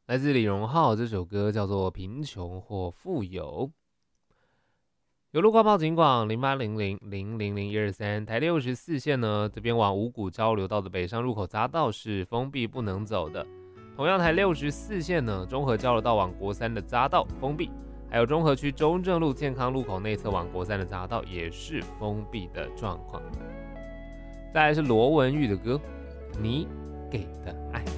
来自李荣浩，这首歌叫做《贫穷或富有》。有路挂报警广0800000123，台64线呢，这边往五股交流道的北上入口匝道是封闭不能走的。同样台64线呢，中和交流道往国三的匝道封闭，还有中和区中正路健康路口内侧往国三的匝道也是封闭的状况。再来是罗文玉的歌《你给的爱》。